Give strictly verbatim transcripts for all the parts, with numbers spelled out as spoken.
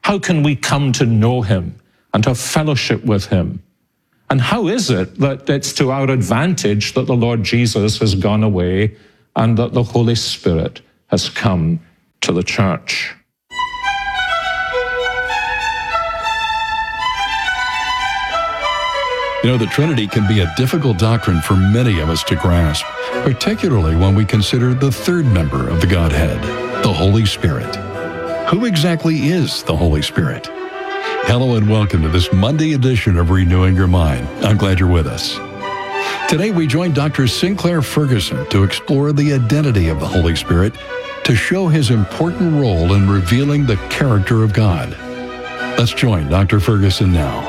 How can we come to know him and have fellowship with him? And how is it that it's to our advantage that the Lord Jesus has gone away and that the Holy Spirit has come to the church? You know, the Trinity can be a difficult doctrine for many of us to grasp, particularly when we consider the third member of the Godhead, the Holy Spirit. Who exactly is the Holy Spirit? Hello and welcome to this Monday edition of Renewing Your Mind. I'm glad you're with us. Today we join Doctor Sinclair Ferguson to explore the identity of the Holy Spirit to show his important role in revealing the character of God. Let's join Doctor Ferguson now.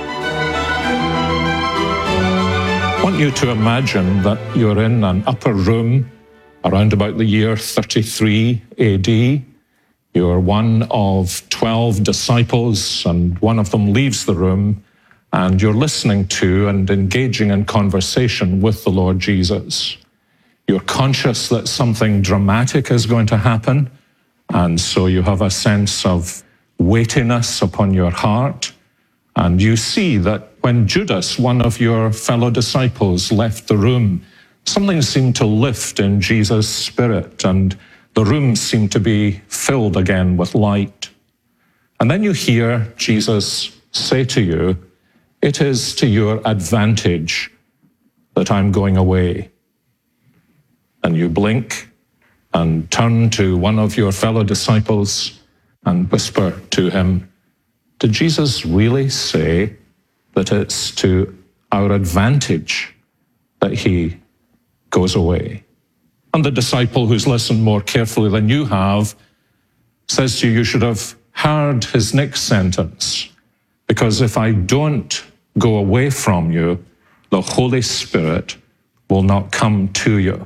I want you to imagine that you're in an upper room around about the year thirty-three A D. You're one of twelve disciples, and one of them leaves the room, and you're listening to and engaging in conversation with the Lord Jesus. You're conscious that something dramatic is going to happen, and so you have a sense of weightiness upon your heart. And you see that when Judas, one of your fellow disciples, left the room, something seemed to lift in Jesus' spirit, and the room seemed to be filled again with light. And then you hear Jesus say to you, "It is to your advantage that I'm going away." And you blink and turn to one of your fellow disciples and whisper to him, "Did Jesus really say that it's to our advantage that he goes away?" And the disciple who's listened more carefully than you have says to you, "You should have heard his next sentence, because if I don't go away from you, the Holy Spirit will not come to you."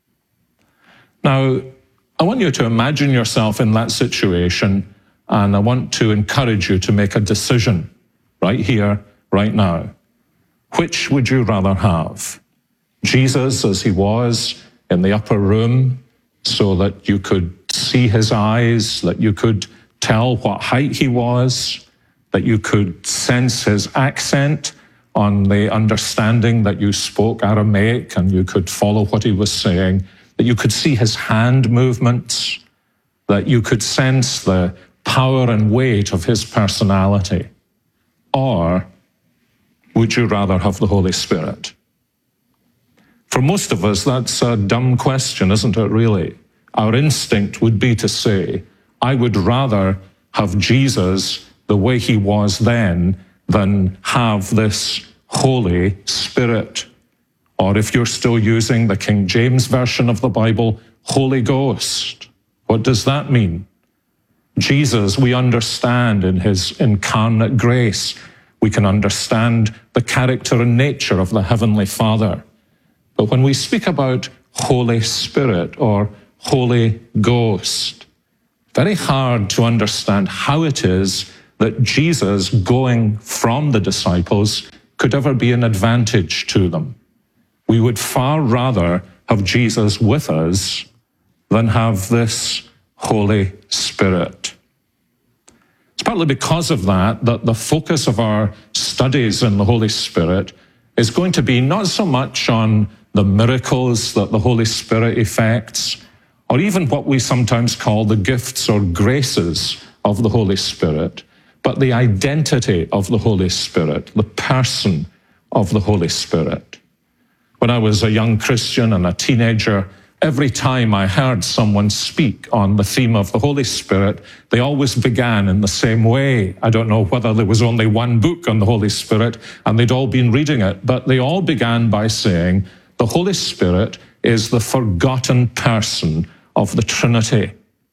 Now, I want you to imagine yourself in that situation, and I want to encourage you to make a decision right here, right now. Which would you rather have? Jesus as he was in the upper room, so that you could see his eyes, that you could tell what height he was, that you could sense his accent on the understanding that you spoke Aramaic and you could follow what he was saying, that you could see his hand movements, that you could sense the power and weight of his personality? Or would you rather have the Holy Spirit? For most of us, that's a dumb question, isn't it, really? Our instinct would be to say, I would rather have Jesus the way he was then than have this Holy Spirit. Or if you're still using the King James Version of the Bible, Holy Ghost. What does that mean? Jesus, we understand in his incarnate grace. We can understand the character and nature of the Heavenly Father. But when we speak about Holy Spirit or Holy Ghost, very hard to understand how it is that Jesus going from the disciples could ever be an advantage to them. We would far rather have Jesus with us than have this Holy Spirit. It's partly because of that that the focus of our studies in the Holy Spirit is going to be not so much on the miracles that the Holy Spirit effects, or even what we sometimes call the gifts or graces of the Holy Spirit, but the identity of the Holy Spirit, the person of the Holy Spirit. When I was a young Christian and a teenager, every time I heard someone speak on the theme of the Holy Spirit, they always began in the same way. I don't know whether there was only one book on the Holy Spirit and they'd all been reading it, but they all began by saying, the Holy Spirit is the forgotten person of the Trinity.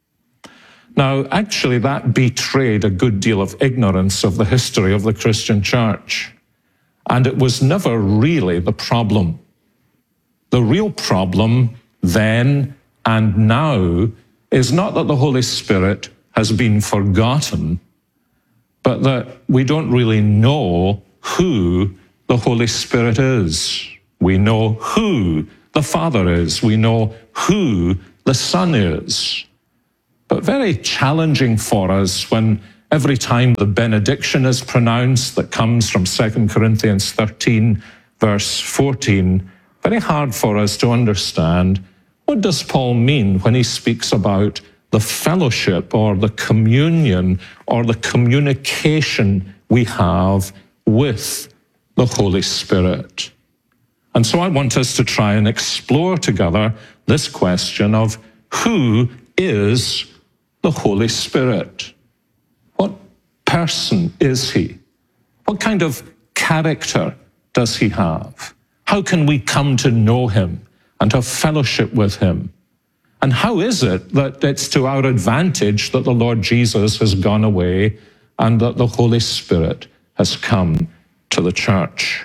Now, actually, that betrayed a good deal of ignorance of the history of the Christian church. And it was never really the problem. The real problem then and now is not that the Holy Spirit has been forgotten, but that we don't really know who the Holy Spirit is. We know who the Father is. We know who the Son is. But very challenging for us when every time the benediction is pronounced that comes from Second Corinthians thirteen, verse fourteen, very hard for us to understand, what does Paul mean when he speaks about the fellowship or the communion or the communication we have with the Holy Spirit? And so I want us to try and explore together this question of who is the Holy Spirit? What person is he? What kind of character does he have? How can we come to know him and have fellowship with him? And how is it that it's to our advantage that the Lord Jesus has gone away and that the Holy Spirit has come to the church?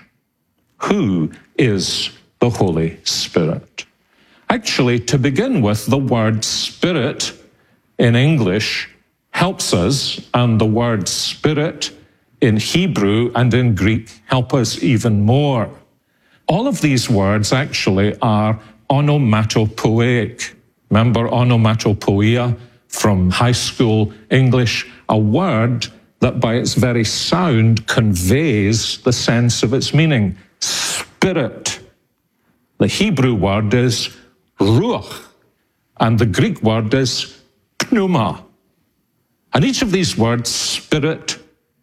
Who is the Holy Spirit? Actually, to begin with, the word Spirit in English helps us, and the word Spirit in Hebrew and in Greek help us even more. All of these words actually are onomatopoeic. Remember onomatopoeia from high school English, a word that by its very sound conveys the sense of its meaning. Spirit. The Hebrew word is ruach, and the Greek word is pneuma. And each of these words, spirit,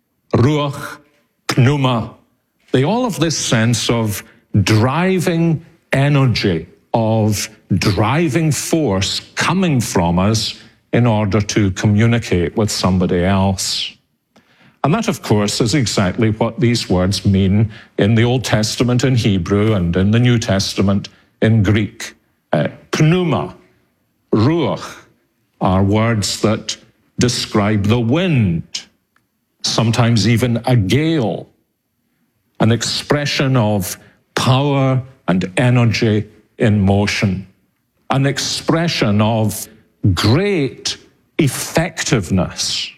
ruach, pneuma, they all have this sense of driving energy, of driving force coming from us in order to communicate with somebody else. And that, of course, is exactly what these words mean in the Old Testament in Hebrew and in the New Testament in Greek. Uh, pneuma, ruach, are words that describe the wind, sometimes even a gale, an expression of power and energy in motion, an expression of great effectiveness.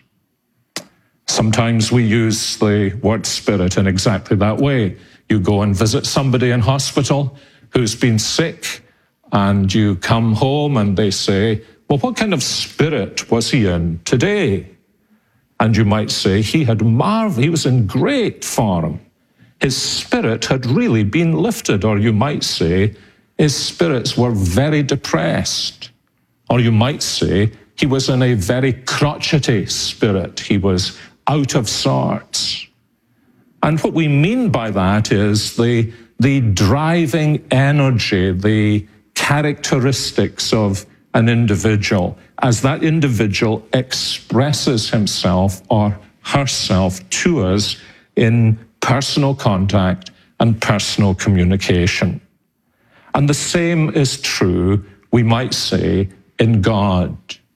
Sometimes we use the word spirit in exactly that way. You go and visit somebody in hospital who's been sick, and you come home and they say, well, what kind of spirit was he in today? And you might say, he had marvel, he was in great form. His spirit had really been lifted. Or you might say, his spirits were very depressed. Or you might say, he was in a very crotchety spirit. He was out of sorts. And what we mean by that is the, the driving energy, the characteristics of an individual as that individual expresses himself or herself to us in personal contact and personal communication. And the same is true, we might say, in God.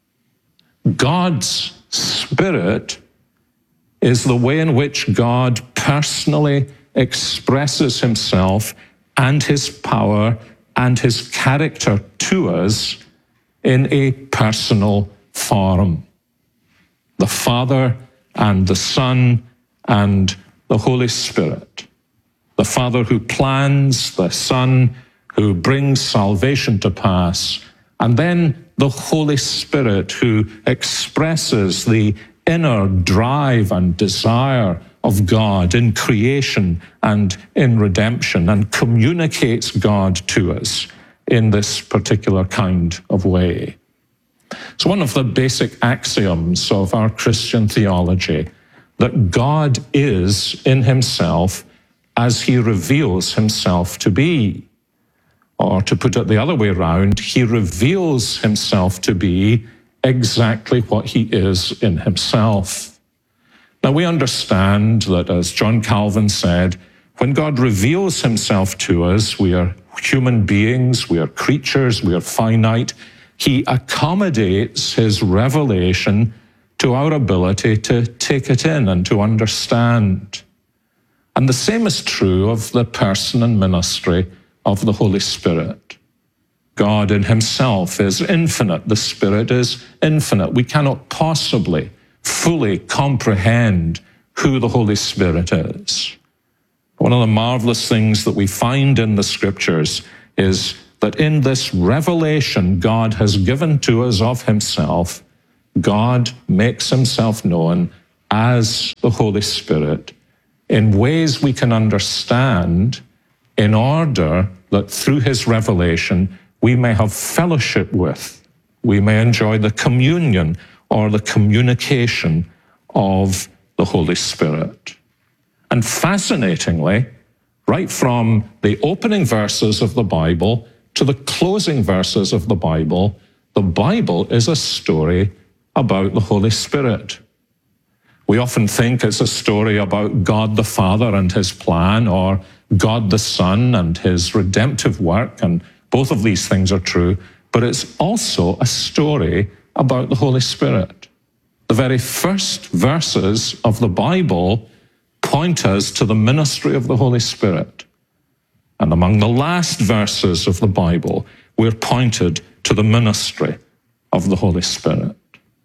God's Spirit is the way in which God personally expresses himself and his power and his character to us in a personal form. The Father and the Son and the Holy Spirit. The Father who plans, the Son who brings salvation to pass, and then the Holy Spirit who expresses the inner drive and desire of God in creation and in redemption and communicates God to us in this particular kind of way. So one of the basic axioms of our Christian theology, that God is in himself as he reveals himself to be. Or to put it the other way around, he reveals himself to be exactly what he is in himself. Now we understand that, as John Calvin said, when God reveals himself to us, we are human beings, we are creatures, we are finite. He accommodates his revelation to our ability to take it in and to understand. And the same is true of the person and ministry of the Holy Spirit. God in himself is infinite. The Spirit is infinite. We cannot possibly fully comprehend who the Holy Spirit is. One of the marvelous things that we find in the Scriptures is that in this revelation God has given to us of himself, God makes himself known as the Holy Spirit in ways we can understand, in order that through his revelation we may have fellowship with, we may enjoy the communion or the communication of the Holy Spirit. And fascinatingly, right from the opening verses of the Bible to the closing verses of the Bible, the Bible is a story about the Holy Spirit. We often think it's a story about God the Father and his plan, or God the Son and his redemptive work, and both of these things are true, but it's also a story about the Holy Spirit. The very first verses of the Bible point us to the ministry of the Holy Spirit. And among the last verses of the Bible, we're pointed to the ministry of the Holy Spirit.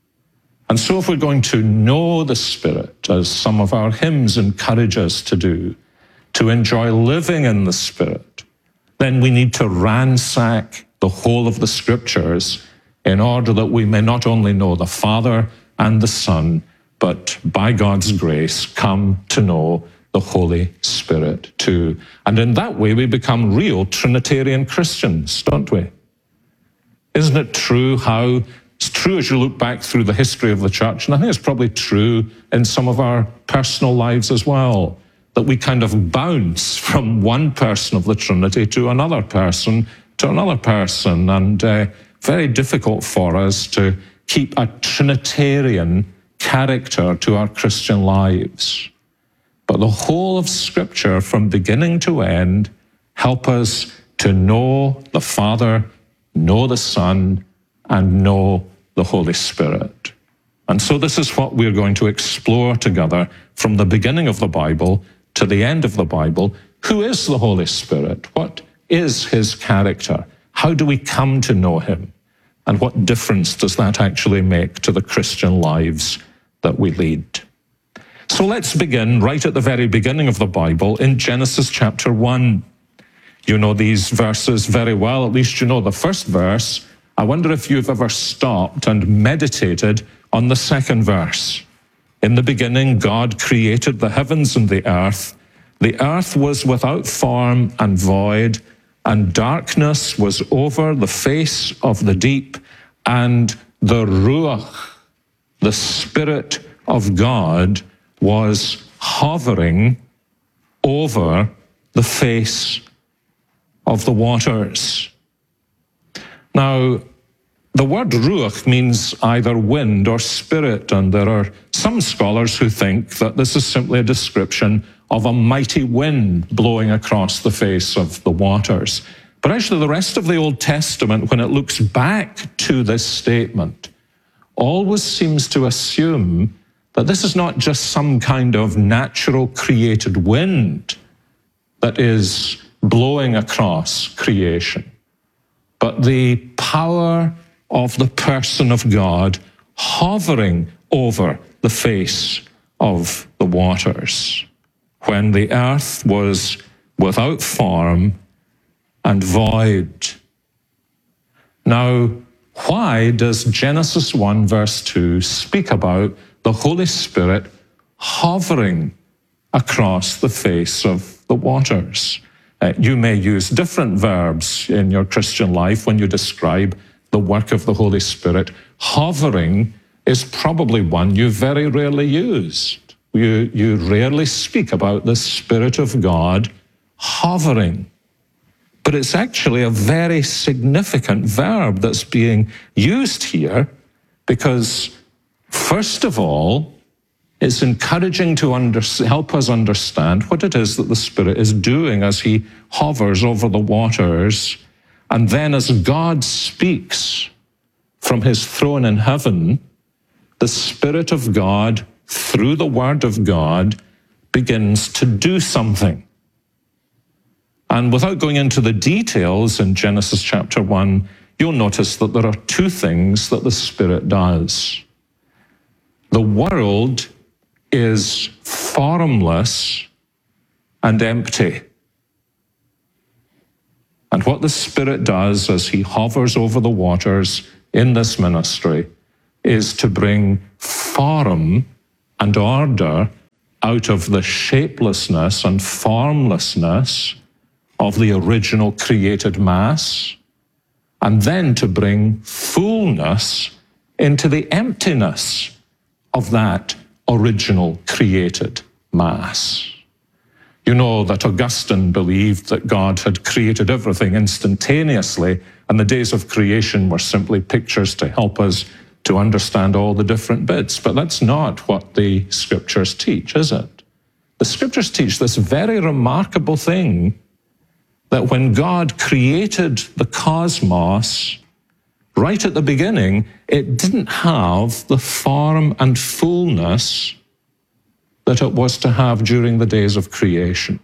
And so if we're going to know the Spirit, as some of our hymns encourage us to do, to enjoy living in the Spirit, then we need to ransack the whole of the Scriptures in order that we may not only know the Father and the Son, but by God's grace come to know the Holy Spirit too. And in that way we become real Trinitarian Christians, don't we? Isn't it true how it's true as you look back through the history of the church, and I think it's probably true in some of our personal lives as well, that we kind of bounce from one person of the Trinity to another person, to another person, and uh, very difficult for us to keep a Trinitarian character to our Christian lives. But the whole of Scripture, from beginning to end, help us to know the Father, know the Son, and know the Holy Spirit. And so this is what we're going to explore together from the beginning of the Bible to the end of the Bible. Who is the Holy Spirit? What is his character? How do we come to know him? And what difference does that actually make to the Christian lives that we lead? So let's begin right at the very beginning of the Bible in Genesis chapter one. You know these verses very well, at least you know the first verse. I wonder if you've ever stopped and meditated on the second verse. In the beginning, God created the heavens and the earth. The earth was without form and void, and darkness was over the face of the deep, and the Ruach, the Spirit of God, was hovering over the face of the waters. Now, the word ruach means either wind or spirit, and there are some scholars who think that this is simply a description of a mighty wind blowing across the face of the waters. But actually, the rest of the Old Testament, when it looks back to this statement, always seems to assume that this is not just some kind of natural created wind that is blowing across creation, but the power of the person of God hovering over the face of the waters when the earth was without form and void. Now, why does Genesis one verse two speak about the Holy Spirit hovering across the face of the waters? Uh, you may use different verbs in your Christian life when you describe the work of the Holy Spirit. Hovering is probably one you very rarely use. You, you rarely speak about the Spirit of God hovering. But it's actually a very significant verb that's being used here because, first of all, it's encouraging to under, help us understand what it is that the Spirit is doing as he hovers over the waters. And then as God speaks from his throne in heaven, the Spirit of God, through the Word of God, begins to do something. And without going into the details in Genesis chapter one, you'll notice that there are two things that the Spirit does. The world is formless and empty. And what the Spirit does as he hovers over the waters in this ministry is to bring form and order out of the shapelessness and formlessness of the original created mass, and then to bring fullness into the emptiness of that original created mass. You know that Augustine believed that God had created everything instantaneously, and the days of creation were simply pictures to help us to understand all the different bits. But that's not what the scriptures teach, is it? The scriptures teach this very remarkable thing, that when God created the cosmos, right at the beginning, it didn't have the form and fullness that it was to have during the days of creation.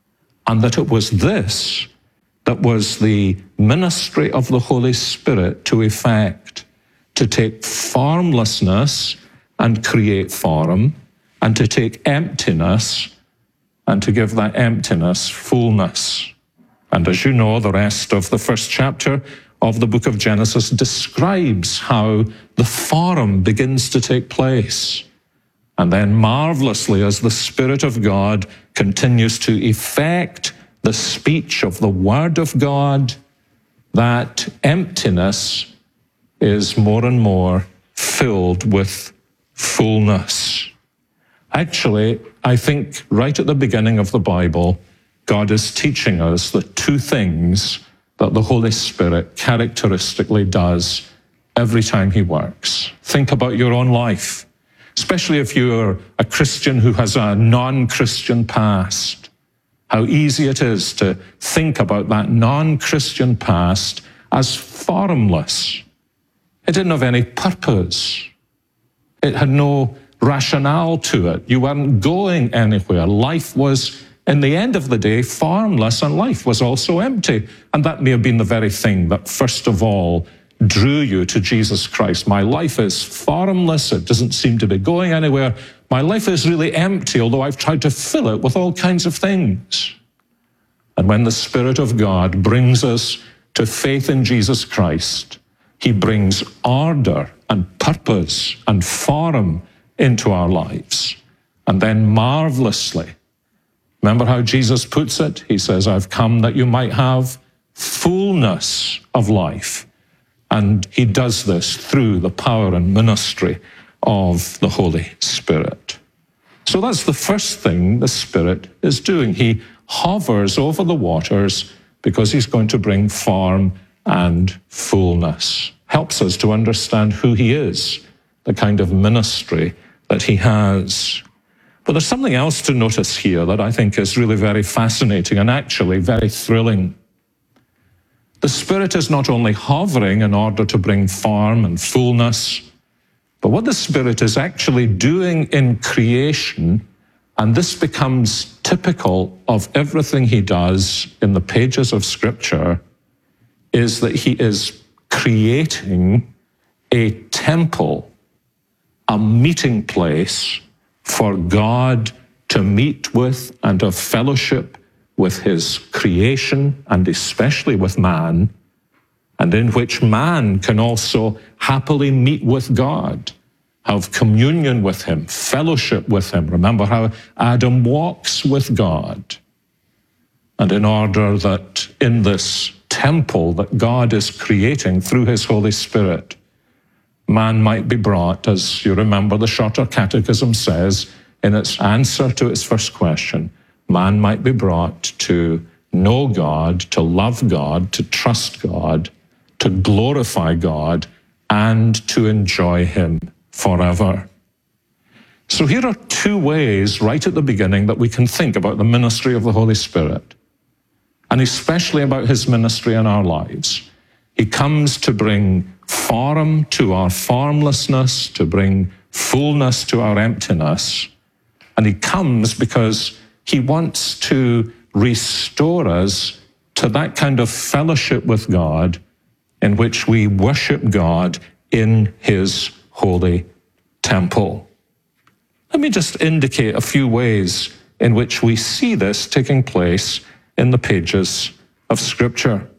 And that it was this that was the ministry of the Holy Spirit to effect, to take formlessness and create form, and to take emptiness and to give that emptiness fullness. And as you know, the rest of the first chapter of the book of Genesis describes how the form begins to take place. And then marvelously, as the Spirit of God continues to effect the speech of the Word of God, that emptiness is more and more filled with fullness. Actually, I think right at the beginning of the Bible, God is teaching us the two things that the Holy Spirit characteristically does every time he works. Think about your own life, especially if you're a Christian who has a non-Christian past. How easy it is to think about that non-Christian past as formless. It didn't have any purpose. It had no rationale to it. You weren't going anywhere. Life was, in the end of the day, formless, and life was also empty. And that may have been the very thing that first of all drew you to Jesus Christ. My life is formless. It doesn't seem to be going anywhere. My life is really empty, although I've tried to fill it with all kinds of things. And when the Spirit of God brings us to faith in Jesus Christ, he brings order and purpose and form into our lives. And then marvelously, remember how Jesus puts it? He says, I've come that you might have fullness of life. And he does this through the power and ministry of the Holy Spirit. So that's the first thing the Spirit is doing. He hovers over the waters because he's going to bring form and fullness. Helps us to understand who he is, the kind of ministry that he has. But there's something else to notice here that I think is really very fascinating and actually very thrilling. The Spirit is not only hovering in order to bring form and fullness, but what the Spirit is actually doing in creation, and this becomes typical of everything he does in the pages of Scripture, is that he is creating a temple, a meeting place for God to meet with and have fellowship with his creation, and especially with man, and in which man can also happily meet with God, have communion with him, fellowship with him. Remember how Adam walks with God. And in order that in this temple that God is creating through his Holy Spirit, man might be brought, as you remember the Shorter Catechism says in its answer to its first question, man might be brought to know God, to love God, to trust God, to glorify God, and to enjoy him forever. So here are two ways right at the beginning that we can think about the ministry of the Holy Spirit, and especially about his ministry in our lives. He comes to bring form to our formlessness, to bring fullness to our emptiness, and he comes because he wants to restore us to that kind of fellowship with God in which we worship God in his holy temple. Let me just indicate a few ways in which we see this taking place in the pages of Scripture.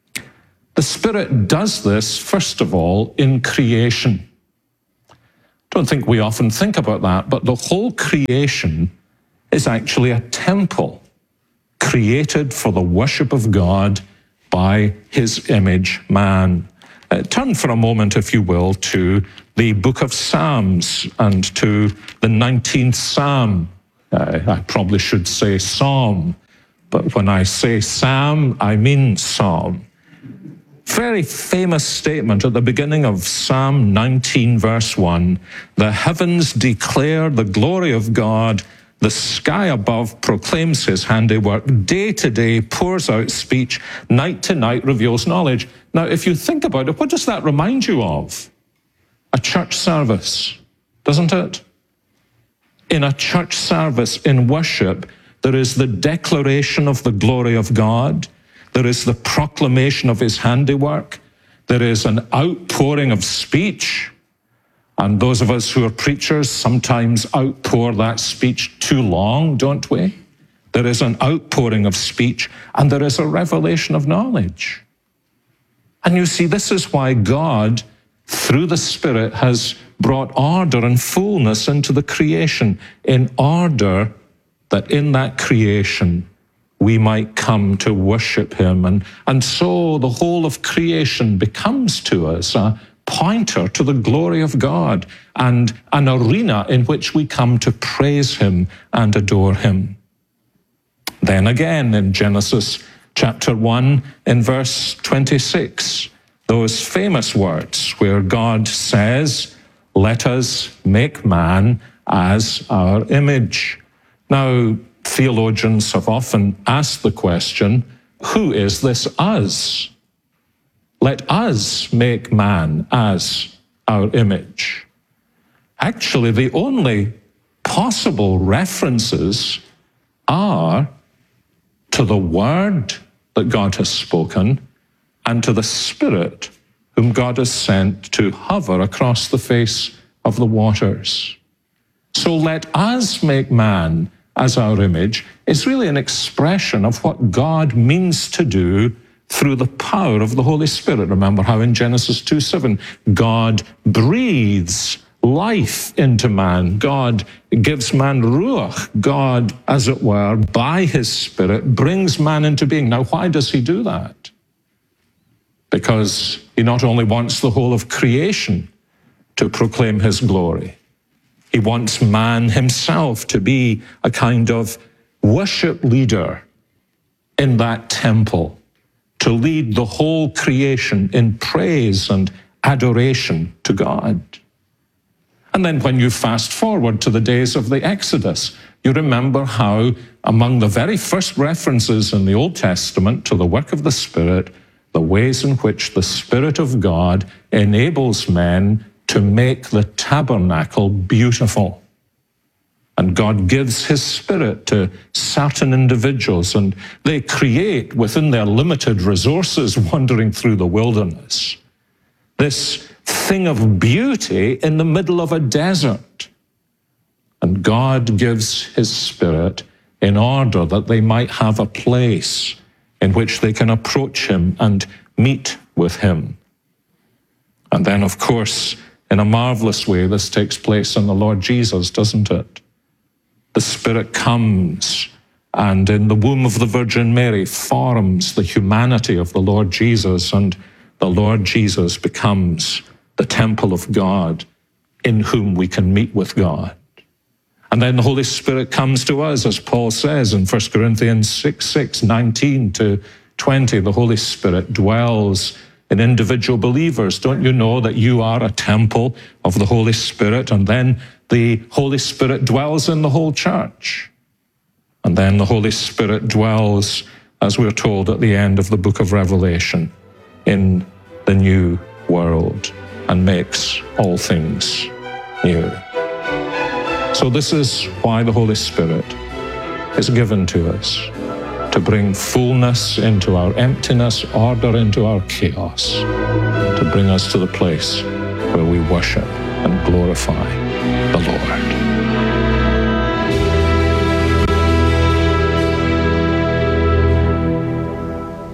The Spirit does this, first of all, in creation. don't think we often think about that, but the whole creation is actually a temple created for the worship of God by his image, man. Uh, turn for a moment, if you will, to the book of Psalms and to the nineteenth Psalm. Uh, I probably should say Psalm, but when I say Psalm, I mean Psalm. Very famous statement at the beginning of Psalm nineteen, verse one. The heavens declare the glory of God. The sky above proclaims his handiwork. Day to day pours out speech. Night to night reveals knowledge. Now, if you think about it, what does that remind you of? A church service, doesn't it? In a church service, in worship, there is the declaration of the glory of God. There is the proclamation of his handiwork. There is an outpouring of speech. And those of us who are preachers sometimes outpour that speech too long, don't we? There is an outpouring of speech, and there is a revelation of knowledge. And you see, this is why God, through the Spirit, has brought order and fullness into the creation, in order that in that creation we might come to worship him. And, and so the whole of creation becomes to us a pointer to the glory of God and an arena in which we come to praise him and adore him. Then again in Genesis chapter one, in verse twenty-six, those famous words where God says, let us make man as our image. Now, theologians have often asked the question, who is this us? Let us make man as our image. Actually, the only possible references are to the word that God has spoken and to the Spirit whom God has sent to hover across the face of the waters. So let us make man as our image is really an expression of what God means to do through the power of the Holy Spirit. Remember how in Genesis two seven, God breathes life into man. God gives man ruach. God, as it were, by his Spirit, brings man into being. Now, why does he do that? Because he not only wants the whole of creation to proclaim his glory, he wants man himself to be a kind of worship leader in that temple, to lead the whole creation in praise and adoration to God. And then when you fast forward to the days of the Exodus, you remember how among the very first references in the Old Testament to the work of the Spirit, the ways in which the Spirit of God enables men to make the tabernacle beautiful. And God gives his Spirit to certain individuals, and they create within their limited resources wandering through the wilderness this thing of beauty in the middle of a desert. And God gives his Spirit in order that they might have a place in which they can approach him and meet with him. And then, of course, in a marvelous way, this takes place in the Lord Jesus, doesn't it? The Spirit comes and in the womb of the Virgin Mary forms the humanity of the Lord Jesus, and the Lord Jesus becomes the temple of God in whom we can meet with God. And then the Holy Spirit comes to us, as Paul says in First Corinthians six, six, nineteen to twenty, the Holy Spirit dwells in individual believers. Don't you know that you are a temple of the Holy Spirit? And then the Holy Spirit dwells in the whole church. And then the Holy Spirit dwells, as we're told at the end of the book of Revelation, in the new world and makes all things new. So this is why the Holy Spirit is given to us, to bring fullness into our emptiness, order into our chaos, to bring us to the place where we worship and glorify the Lord.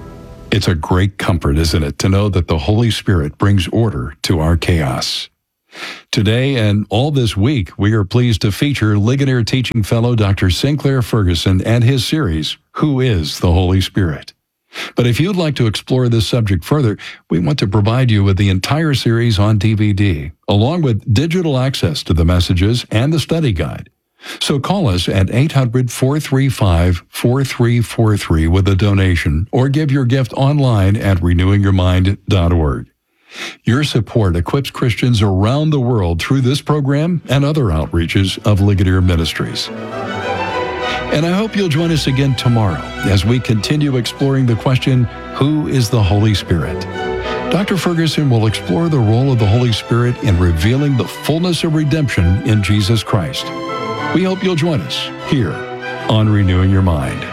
It's a great comfort, isn't it, to know that the Holy Spirit brings order to our chaos. Today and all this week, we are pleased to feature Ligonier Teaching Fellow Doctor Sinclair Ferguson and his series, Who is the Holy Spirit? But if you'd like to explore this subject further, we want to provide you with the entire series on D V D, along with digital access to the messages and the study guide. So call us at eight hundred, four three five, four three four three with a donation, or give your gift online at renewing your mind dot org. Your support equips Christians around the world through this program and other outreaches of Ligonier Ministries. And I hope you'll join us again tomorrow as we continue exploring the question, who is the Holy Spirit? Doctor Ferguson will explore the role of the Holy Spirit in revealing the fullness of redemption in Jesus Christ. We hope you'll join us here on Renewing Your Mind.